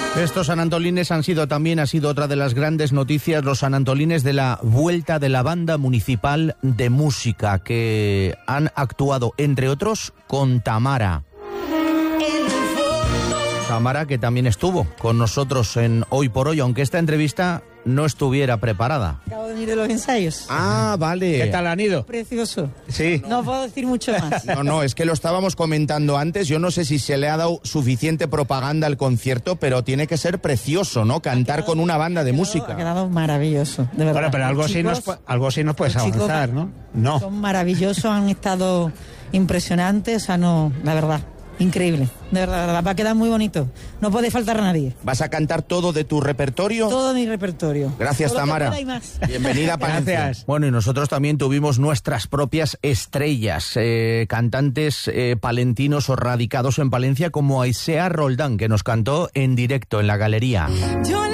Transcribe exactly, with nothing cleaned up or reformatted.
Estos sanantolines han sido también, ha sido otra de las grandes noticias, los sanantolines de la vuelta de la Banda Municipal de Música, que han actuado, entre otros, con Tamara. Tamara, que también estuvo con nosotros en Hoy por Hoy, aunque esta entrevista no estuviera preparada. Acabo de venir de los ensayos. Ah, vale. ¿Qué tal han ido? Precioso. Sí. No puedo decir mucho más. No, no, es que lo estábamos comentando antes. Yo no sé si se le ha dado suficiente propaganda al concierto, pero tiene que ser precioso, ¿no? Cantar quedado, con una banda de ha quedado, música. Ha quedado maravilloso, de verdad. Bueno, pero algo así, nos, algo así nos puedes avanzar, ¿no? No. Son maravillosos, han estado impresionantes, o sea, no, la verdad. Increíble, de verdad, de verdad, va a quedar muy bonito. No puede faltar a nadie. ¿Vas a cantar todo de tu repertorio? Todo mi repertorio. Gracias, todo Tamara. Lo que pueda y más. Bienvenida a Palencia. Gracias. Bueno, y nosotros también tuvimos nuestras propias estrellas, eh, cantantes eh, palentinos o radicados en Palencia, como Aisea Roldán, que nos cantó en directo en la galería. Yo